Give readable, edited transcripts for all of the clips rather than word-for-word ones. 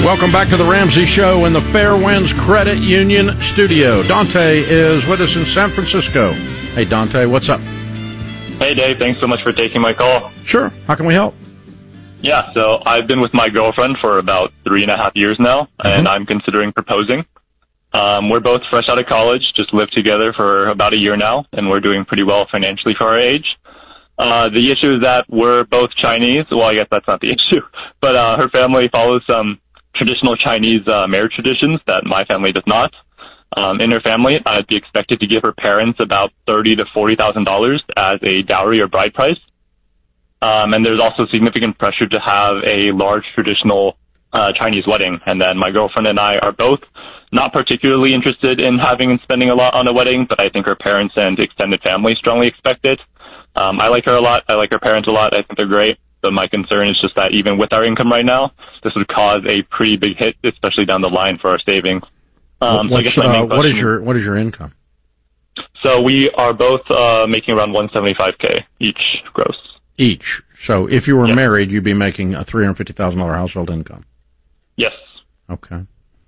Welcome back to the Ramsey Show in the Fairwinds Credit Union studio. Dante is with us in San Francisco. Hey, Dante, what's up? Hey, Dave. Thanks so much for taking my call. Sure. How can we help? Yeah, so I've been with my girlfriend for about 3.5 years now, and I'm considering proposing. We're both fresh out of college, just lived together for about a year now, and we're doing pretty well financially for our age. The issue is that we're both Chinese. Well, I guess that's not the issue, but her family follows some traditional Chinese marriage traditions that my family does not. In her family, I'd be expected to give her parents about $30,000 to $40,000 as a dowry or bride price. And there's also significant pressure to have a large traditional Chinese wedding. And then my girlfriend and I are both not particularly interested in having and spending a lot on a wedding, but I think her parents and extended family strongly expect it. I like her a lot. I like her parents a lot. I think they're great. But my concern is just that even with our income right now, this would cause a pretty big hit, especially down the line for our savings. What is your income? So we are both making around $175K each gross. Each. So if you were married, you'd be making a $350,000 household income. Yes. Okay.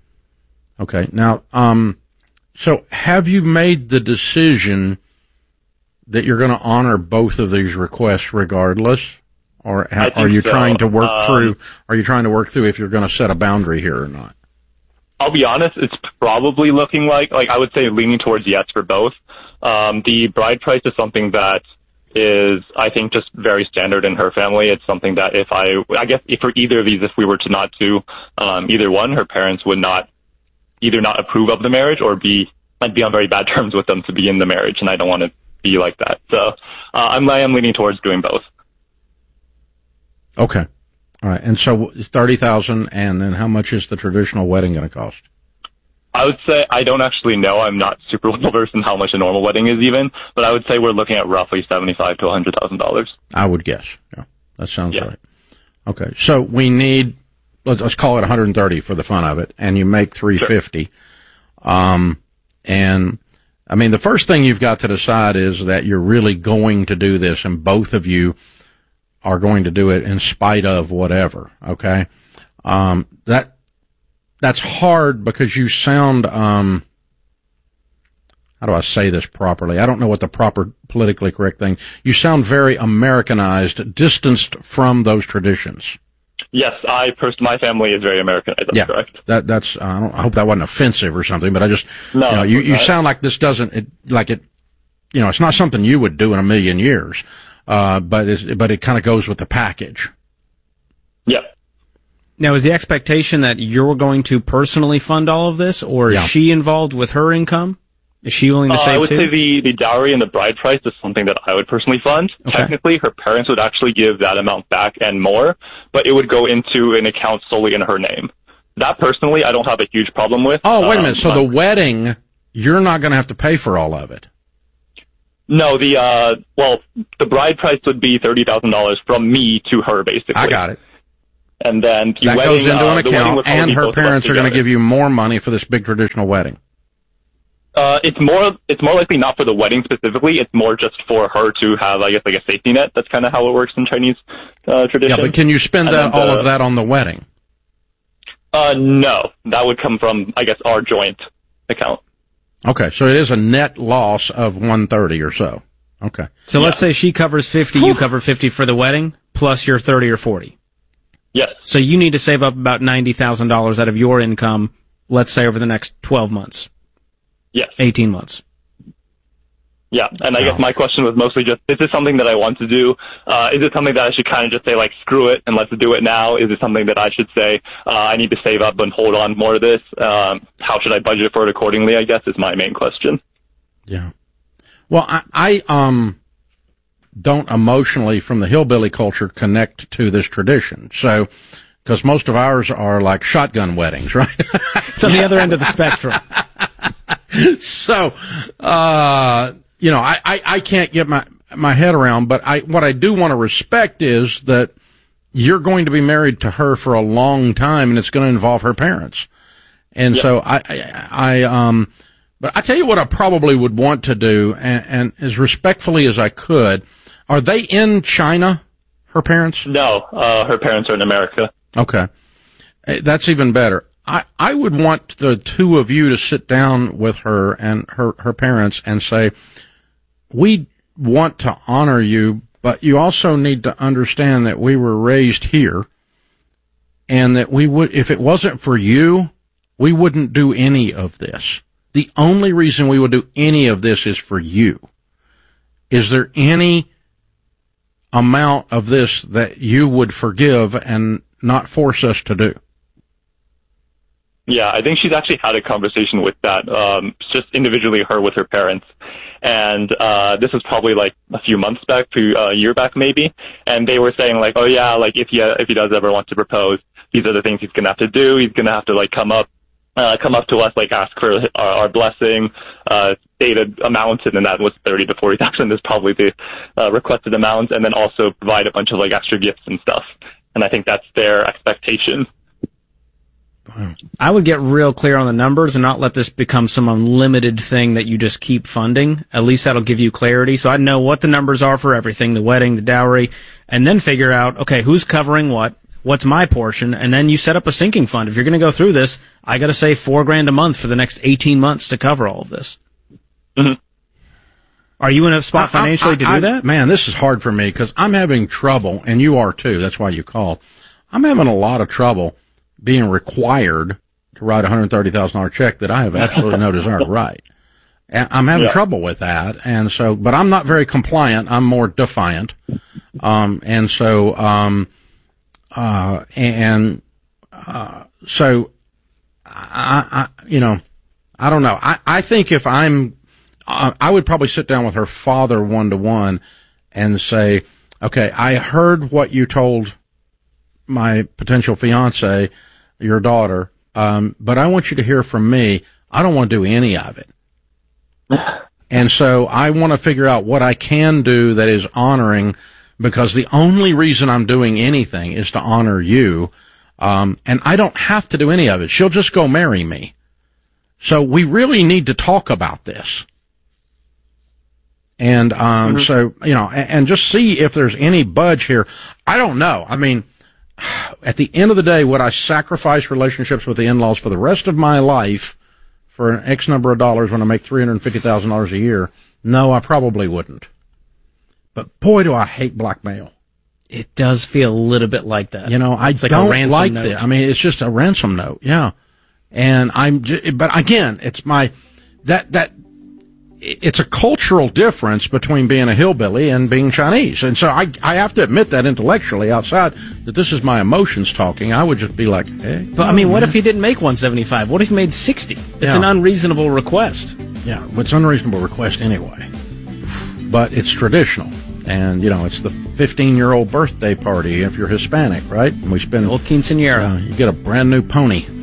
Now, so have you made the decision that you're going to honor both of these requests regardless? Or are you trying to work through? Are you trying to work through if you're going to set a boundary here or not? I'll be honest. It's probably looking like I would say leaning towards yes for both. The bride price is something that is, I think, just very standard in her family. It's something that I guess if for either of these, if we were to not do either one, her parents would either not approve of the marriage or I'd be on very bad terms with them to be in the marriage, and I don't want to be like that. So I'm leaning towards doing both. Okay. All right. And so $30,000, and then how much is the traditional wedding going to cost? I would say I don't actually know. I'm not super well versed in how much a normal wedding is even, but I would say we're looking at roughly $75,000 to $100,000. I would guess. Yeah. That sounds right. Okay. So we need, let's call it 130 for the fun of it, and you make 350. Sure. And I mean, the first thing you've got to decide is that you're really going to do this, and both of you are going to do it in spite of whatever, okay? That's hard because you sound, how do I say this properly? I don't know what the proper politically correct thing. You sound very Americanized, distanced from those traditions. Yes, my family is very Americanized. That's correct. That's, I hope that wasn't offensive or something, but I just, you sound like this it's not something you would do in a million years. But it kind of goes with the package. Yeah. Now, is the expectation that you're going to personally fund all of this, or is she involved with her income? Is she willing to save too? I would say the dowry and the bride price is something that I would personally fund. Okay. Technically, her parents would actually give that amount back and more, but it would go into an account solely in her name. That personally, I don't have a huge problem with. Oh, wait a minute. So the wedding, you're not going to have to pay for all of it. No, the bride price would be $30,000 from me to her, basically. I got it. And then that goes into an account, and her parents are going to give you more money for this big traditional wedding. It's more likely not for the wedding specifically. It's more just for her to have, I guess, like a safety net. That's kind of how it works in Chinese tradition. Yeah, but can you spend all of that on the wedding? No, that would come from, I guess, our joint account. Okay, so it is a net loss of 130 or so. Okay. So let's say she covers 50, you cover 50 for the wedding, plus your 30 or 40. Yes. So you need to save up about $90,000 out of your income, let's say over the next 12 months. Yes. 18 months. Yeah, and I guess my question was mostly just, is this something that I want to do? Is it something that I should kind of just say, like, screw it and let's do it now? Is it something that I should say, I need to save up and hold on more of this? How should I budget for it accordingly, I guess, is my main question. Yeah. Well, I don't emotionally, from the hillbilly culture, connect to this tradition. So, because most of ours are like shotgun weddings, right? It's on the other end of the spectrum. So, I can't get my head around, but what I do want to respect is that you're going to be married to her for a long time, and it's going to involve her parents. And so but I tell you what I probably would want to do, and as respectfully as I could, are they in China, her parents? No, her parents are in America. Okay. That's even better. I would want the two of you to sit down with her and her parents and say, we want to honor you, but you also need to understand that we were raised here and that we would, if it wasn't for you, we wouldn't do any of this. The only reason we would do any of this is for you. Is there any amount of this that you would forgive and not force us to do? Yeah, I think she's actually had a conversation with that, just individually her with her parents. And this was probably like a few months back, a year back maybe. And they were saying like, oh yeah, like if he does ever want to propose, these are the things he's going to have to do. He's going to have to like come up to us, like ask for our blessing, stated amount, and then that was 30 to 40,000 is probably the requested amount, and then also provide a bunch of like extra gifts and stuff. And I think that's their expectation. I would get real clear on the numbers and not let this become some unlimited thing that you just keep funding. At least that'll give you clarity. So I'd know what the numbers are for everything, the wedding, the dowry, and then figure out, okay, who's covering what, what's my portion, and then you set up a sinking fund. If you're going to go through this, I got to save $4,000 a month for the next 18 months to cover all of this. Mm-hmm. Are you in a spot financially to do that? Man, this is hard for me because I'm having trouble, and you are too. That's why you called. I'm having a lot of trouble being required to write a $130,000 check that I have absolutely no desire to write. And I'm having trouble with that. And so, but I'm not very compliant. I'm more defiant. So I don't know. I think if I would probably sit down with her father one-to-one and say, okay, I heard what you told my potential fiance, your daughter, but I want you to hear from me. I don't want to do any of it. And so I want to figure out what I can do that is honoring, because the only reason I'm doing anything is to honor you. And I don't have to do any of it. She'll just go marry me. So we really need to talk about this. And, so, and just see if there's any budge here. I don't know. I mean, at the end of the day, would I sacrifice relationships with the in-laws for the rest of my life for an X number of dollars when I make $350,000 a year? No, I probably wouldn't. But boy, do I hate blackmail. It does feel a little bit like that. I don't like that. I mean, it's just a ransom note. Yeah. And but again, it's it's a cultural difference between being a hillbilly and being Chinese. And so I have to admit that intellectually outside that this is my emotions talking. I would just be like, hey. But I mean, what if he didn't make 175? What if he made 60? It's an unreasonable request. Yeah, it's an unreasonable request anyway. But it's traditional. And, it's the 15-year-old birthday party if you're Hispanic, right? And we spend... Old quinceañera. You get a brand new pony.